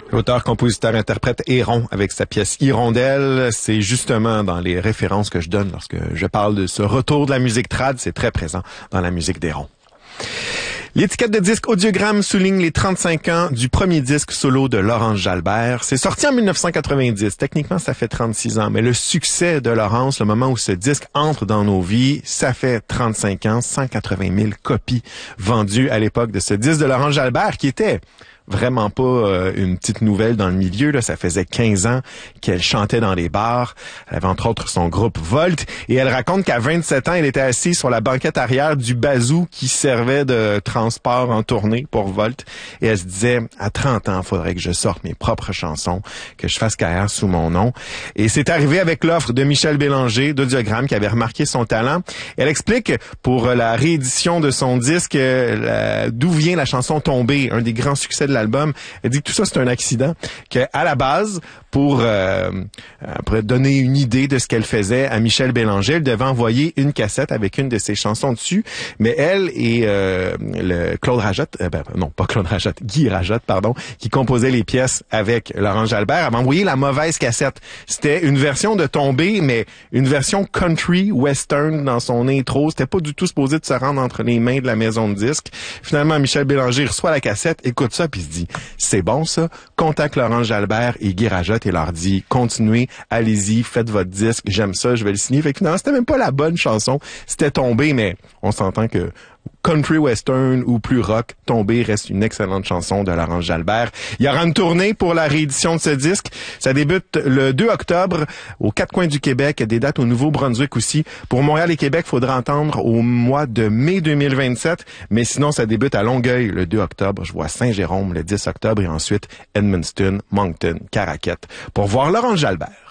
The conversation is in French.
L'auteur, compositeur, interprète Héron avec sa pièce Hirondelle, c'est justement dans les références que je donne lorsque je parle de ce retour de la musique trad, c'est très présent dans la musique d'Héron. L'étiquette de disque Audiogramme souligne les 35 ans du premier disque solo de Laurence Jalbert. C'est sorti en 1990. Techniquement, ça fait 36 ans. Mais le succès de Laurence, le moment où ce disque entre dans nos vies, ça fait 35 ans, 180 000 copies vendues à l'époque de ce disque de Laurence Jalbert qui était vraiment pas une petite nouvelle dans le milieu. Là. Ça faisait 15 ans qu'elle chantait dans les bars. Elle avait entre autres son groupe Volt. Et elle raconte qu'à 27 ans, elle était assise sur la banquette arrière du bazou qui servait de transport en tournée pour Volt. Et elle se disait, à 30 ans, il faudrait que je sorte mes propres chansons, que je fasse carrière sous mon nom. Et c'est arrivé avec l'offre de Michel Bélanger d'Audiogramme qui avait remarqué son talent. Elle explique pour la réédition de son disque d'où vient la chanson Tombée, un des grands succès de l'album. Elle dit que tout ça, c'est un accident. Qu'à la base, pour donner une idée de ce qu'elle faisait à Michel Bélanger, elle devait envoyer une cassette avec une de ses chansons dessus. Mais elle et Claude Rajotte, Guy Rajotte, qui composait les pièces avec Laurence Jalbert, avaient envoyé la mauvaise cassette. C'était une version de Tombée, mais une version country western dans son intro. C'était pas du tout supposé de se rendre entre les mains de la maison de disques. Finalement, Michel Bélanger reçoit la cassette, écoute ça, puis se dit, c'est bon ça, contacte Laurence Jalbert et Guy Rajotte et leur dit, continuez, allez-y, faites votre disque, j'aime ça, je vais le signer. Fait que finalement, c'était même pas la bonne chanson, c'était Tombé, mais on s'entend que country western ou plus rock, Tombé reste une excellente chanson de Laurence Jalbert. Il y aura une tournée pour la réédition de ce disque. Ça débute le 2 octobre aux quatre coins du Québec, des dates au Nouveau-Brunswick aussi. Pour Montréal et Québec, il faudra attendre au mois de mai 2027, mais sinon ça débute à Longueuil le 2 octobre. Je vois Saint-Jérôme le 10 octobre et ensuite Edmundston, Moncton, Caraquette pour voir Laurence Jalbert.